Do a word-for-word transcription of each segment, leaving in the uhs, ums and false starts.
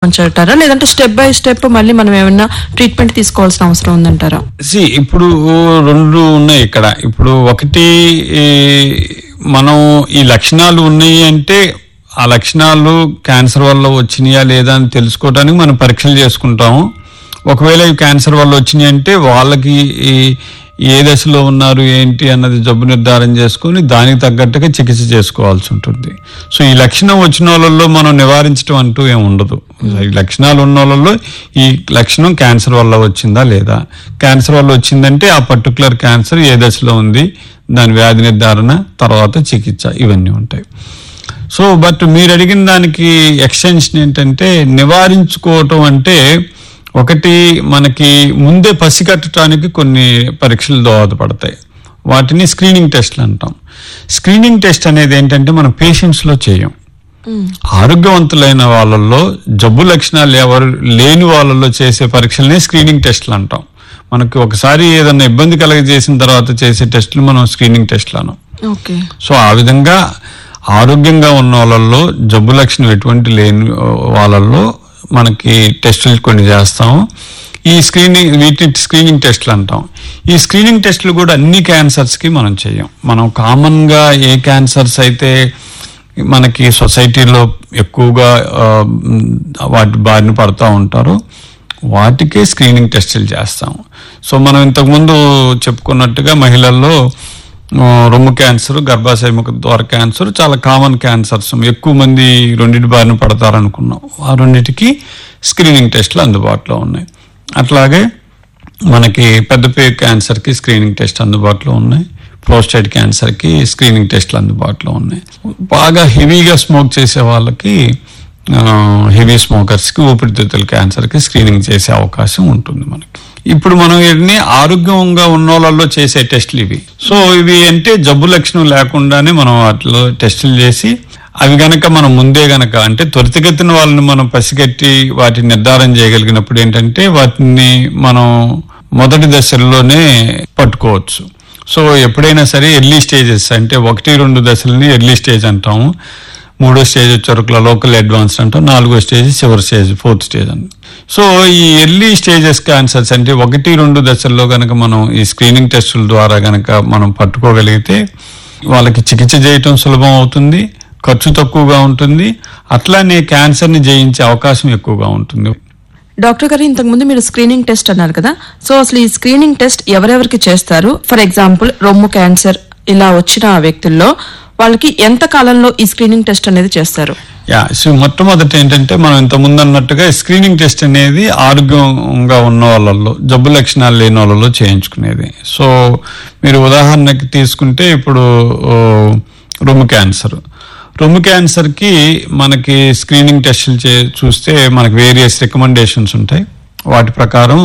చేసుకోవచ్చంటారా, లేదంటే step by step మళ్ళీ మనం ఏమైనా ట్రీట్మెంట్ తీసుకోవాల్సిన అవసరం ఉందంటారా? సి ఇప్పుడు రెండు ఉన్నాయి ఇక్కడ. ఇప్పుడు ఒకటి మనం ఈ లక్షణాలు ఉన్నాయి అంటే ఆ లక్షణాలు క్యాన్సర్ వల్ల వచ్చినాయా లేదా అని తెలుసుకోవడానికి మనం పరీక్షలు చేసుకుంటాము. ఒకవేళ ఈ క్యాన్సర్ వల్ల వచ్చినాయి అంటే వాళ్ళకి ఏ దశలో ఉన్నారు ఏంటి అన్నది జబ్బు నిర్ధారణ చేసుకుని దానికి తగ్గట్టుగా చికిత్స చేసుకోవాల్సి ఉంటుంది. సో ఈ లక్షణం వచ్చిన వాళ్ళల్లో మనం నివారించడం అంటూ ఏమి ఉండదు. ఈ లక్షణాలు ఉన్న వాళ్ళల్లో ఈ లక్షణం క్యాన్సర్ వల్ల వచ్చిందా లేదా, క్యాన్సర్ వల్ల వచ్చిందంటే ఆ పర్టికులర్ క్యాన్సర్ ఏ దశలో ఉంది, దాని వ్యాధి నిర్ధారణ, తర్వాత చికిత్స, ఇవన్నీ ఉంటాయి. సో బట్ మీరు అడిగిన దానికి ఎక్స్టెన్షన్ ఏంటంటే నివారించుకోవటం అంటే ఒకటి మనకి ముందే పసిగట్టడానికి కొన్ని పరీక్షలు దోహదపడతాయి. వాటిని స్క్రీనింగ్ టెస్ట్లు అంటాం. స్క్రీనింగ్ టెస్ట్ అనేది ఏంటంటే మనం పేషెంట్స్ లో చేయం. ఆరోగ్యవంతులైన వాళ్ళల్లో జబ్బు లక్షణాలు ఎవరు లేని వాళ్ళల్లో చేసే పరీక్షలనే స్క్రీనింగ్ టెస్ట్లు అంటాం. మనకి ఒకసారి ఏదైనా ఇబ్బంది కలగజేసిన తర్వాత చేసే టెస్టులు మనం స్క్రీనింగ్ టెస్ట్లు అనం. సో ఆ విధంగా ఆరోగ్యంగా ఉన్న వాళ్ళల్లో జబ్బు లక్షణం ఎటువంటి లేని వాళ్ళల్లో మనకి టెస్టులు కొన్ని చేస్తాం. ఈ స్క్రీనింగ్ వీటిని స్క్రీనింగ్ టెస్ట్లు అంటాం. ఈ స్క్రీనింగ్ టెస్టులు కూడా అన్ని క్యాన్సర్స్ కి మనం చేయం. మనం కామన్ గా ఏ క్యాన్సర్స్ అయితే మనకి సొసైటీలో ఎక్కువగా వాటి బారిన పడుతూ ఉంటారో వాటికే స్క్రీనింగ్ టెస్టులు చేస్తాం. సో మనం ఇంతకుముందు చెప్పుకున్నట్టుగా మహిళల్లో రొమ్ము క్యాన్సర్, గర్భాశయ ముఖ ద్వార క్యాన్సర్ చాలా కామన్ క్యాన్సర్స్, ఎక్కువ మంది రెండింటి బారిన పడతారనుకున్నాం. ఆ రెండింటికి స్క్రీనింగ్ టెస్ట్లు అందుబాటులో ఉన్నాయి. అట్లాగే మనకి పెద్దపేగు క్యాన్సర్కి స్క్రీనింగ్ టెస్ట్ అందుబాటులో ఉన్నాయి. ప్రోస్టేట్ క్యాన్సర్కి స్క్రీనింగ్ టెస్ట్లు అందుబాటులో ఉన్నాయి. బాగా హెవీగా స్మోక్ చేసే వాళ్ళకి, హెవీ స్మోకర్స్కి, ఊపిరితిత్తుల క్యాన్సర్కి స్క్రీనింగ్ చేసే అవకాశం ఉంటుంది మనకి. ఇప్పుడు మనం వీటిని ఆరోగ్యంగా ఉన్న వాళ్ళలో చేసే టెస్టులు ఇవి. సో ఇవి అంటే జబ్బు లక్షణం లేకుండానే మనం వాటిలో టెస్టులు చేసి అవి గనక మనం ముందే గనక అంటే త్వరితగతిన వాళ్ళని మనం పసిగట్టి వాటిని నిర్ధారణ చేయగలిగినప్పుడు ఏంటంటే వాటిని మనం మొదటి దశల్లోనే పట్టుకోవచ్చు. సో ఎప్పుడైనా సరే ఎర్లీ స్టేజెస్ అంటే ఒకటి రెండు దశలని ఎర్లీ స్టేజ్ అంటాము. మూడో స్టేజ్ వచ్చేవరకు లోకల్ అడ్వాన్స్ అంటాం. నాలుగో స్టేజ్ చివరి స్టేజ్, ఫోర్త్ స్టేజ్ అంటాం. సో ఈ ఎర్లీ స్టేజెస్ క్యాన్సర్స్ అంటే ఒకటి రెండు దశల్లో గనక మనం ఈ స్క్రీనింగ్ టెస్టుల ద్వారా గనక మనం పట్టుకోగలిగితే వాళ్ళకి చికిత్స చేయటం సులభం అవుతుంది, ఖర్చు తక్కువగా ఉంటుంది, అట్లానే క్యాన్సర్ ని జయించే అవకాశం ఎక్కువగా ఉంటుంది. డాక్టర్ గారు, ఇంతకు ముందు మీరు స్క్రీనింగ్ టెస్ట్ అన్నారు కదా, సో అసలు ఈ స్క్రీనింగ్ టెస్ట్ ఎవరెవరికి చేస్తారు? ఫర్ ఎగ్జాంపుల్ రొమ్ము క్యాన్సర్ ఇలా వచ్చిన వ్యక్తుల్లో వాళ్ళకి ఎంత కాలంలో ఈ స్క్రీనింగ్ టెస్ట్ అనేది చేస్తారు? యా సో మొట్టమొదటి ఏంటంటే మనం ఇంత ముందు అన్నట్టుగా స్క్రీనింగ్ టెస్ట్ అనేది ఆరోగ్యంగా ఉన్న వాళ్ళల్లో, జబ్బు లక్షణాలు లేని వాళ్ళలో చేయించుకునేది. సో మీరు ఉదాహరణకి తీసుకుంటే ఇప్పుడు రొమ్ము క్యాన్సర్ రొమ్ము క్యాన్సర్కి మనకి స్క్రీనింగ్ టెస్టులు చే చూస్తే మనకి వేరియస్ రికమెండేషన్స్ ఉంటాయి. వాటి ప్రకారం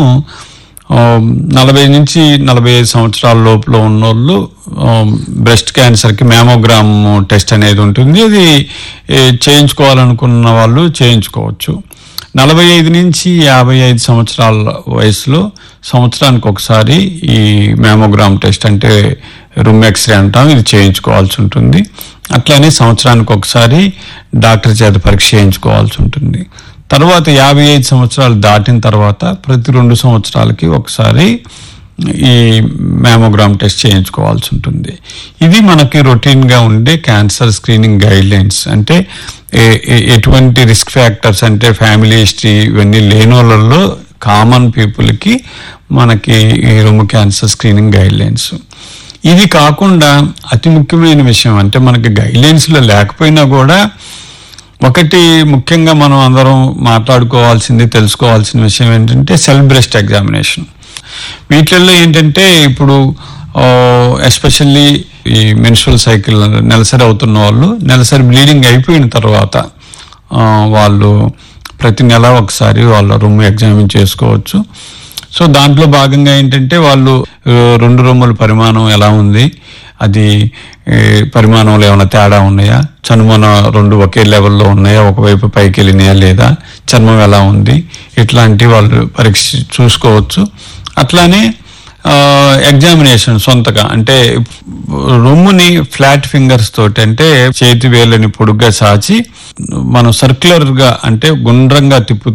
నలభై నుంచి నలభై ఐదు సంవత్సరాల లోపల ఉన్నోళ్ళు బ్రెస్ట్ క్యాన్సర్కి మ్యామోగ్రామ్ టెస్ట్ అనేది ఉంటుంది. అది చేయించుకోవాలనుకున్న వాళ్ళు చేయించుకోవచ్చు. నలభై ఐదు నుంచి యాభై ఐదు సంవత్సరాల వయసులో సంవత్సరానికి ఒకసారి ఈ మ్యామోగ్రామ్ టెస్ట్ అంటే రూమ్ ఎక్స్రే అంటాం, ఇది చేయించుకోవాల్సి ఉంటుంది. అట్లానే సంవత్సరానికి ఒకసారి డాక్టర్ చేత పరీక్ష చేయించుకోవాల్సి ఉంటుంది. తర్వాత యాభై ఐదు సంవత్సరాలు దాటిన తర్వాత ప్రతి రెండు సంవత్సరాలకి ఒకసారి ఈ మ్యామోగ్రామ్ టెస్ట్ చేయించుకోవాల్సి ఉంటుంది. ఇది మనకి రొటీన్ గా ఉండే క్యాన్సర్ స్క్రీనింగ్ గైడ్ లైన్స్. అంటే ఎటువంటి రిస్క్ ఫ్యాక్టర్స్ అంటే ఫ్యామిలీ హిస్టరీ ఇవన్నీ లేని వాళ్ళలో కామన్ పీపుల్ కి మనకి ఈ రొమ్ము క్యాన్సర్ స్క్రీనింగ్ గైడ్ లైన్స్. ఇది కాకుండా అతి ముఖ్యమైన విషయం అంటే మనకి గైడ్ లైన్స్ లో లేకపోయినా కూడా ఒకటి ముఖ్యంగా మనం అందరం మాట్లాడుకోవాల్సింది, తెలుసుకోవాల్సిన విషయం ఏంటంటే సెల్ఫ్ బ్రెస్ట్ ఎగ్జామినేషన్. వీటిల్లో ఏంటంటే ఇప్పుడు ఎస్పెషల్లీ ఈ మెన్స్ట్రువల్ సైకిల్ నెలసరి అవుతున్న వాళ్ళు నెలసరి బ్లీడింగ్ అయిపోయిన తర్వాత వాళ్ళు ప్రతి నెల ఒకసారి వాళ్ళ రొమ్ము ఎగ్జామిన్ చేసుకోవచ్చు. సో దాంట్లో భాగంగా ఏంటంటే వాళ్ళు రెండు రొమ్ముల పరిమాణం ఎలా ఉంది, అది పరిమాణంలో ఏమైనా తేడా ఉన్నాయా, చర్మం రెండు ఒకే లెవెల్లో ఉన్నాయా, ఒకవైపు పైకి వెళ్ళినాయా లేదా, చర్మం ఎలా ఉంది, ఇట్లాంటి వాళ్ళు పరీక్ష చూసుకోవచ్చు. అట్లానే ఎగ్జామినేషన్ సొంతగా అంటే రొమ్ముని ఫ్లాట్ ఫింగర్స్ తోటి అంటే చేతి వేళ్ళని పొడుగ్గా సాచి మనం సర్క్యులర్ గా అంటే గుండ్రంగా తిప్పు